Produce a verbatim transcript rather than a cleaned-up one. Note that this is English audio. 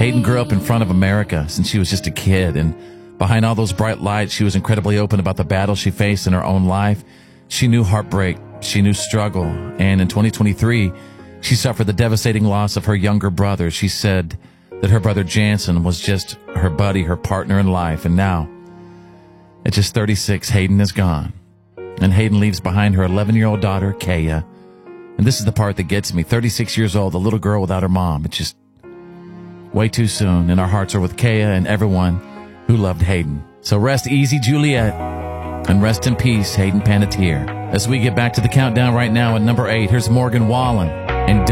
Hayden grew up in front of America since she was just a kid, and behind all those bright lights, she was incredibly open about the battles she faced in her own life. She knew heartbreak, she knew struggle, and in twenty twenty-three, she suffered the devastating loss of her younger brother. She said that her brother Jansen was just her buddy, her partner in life, and now, at just thirty-six, Hayden is gone. And Hayden leaves behind her eleven-year-old daughter, Kaya. And this is the part that gets me. thirty-six years old, a little girl without her mom. It's just way too soon, and our hearts are with Kaya and everyone who loved Hayden. So rest easy, Juliet, and rest in peace, Hayden Panettiere. As we get back to the countdown right now at number eight, here's Morgan Wallen and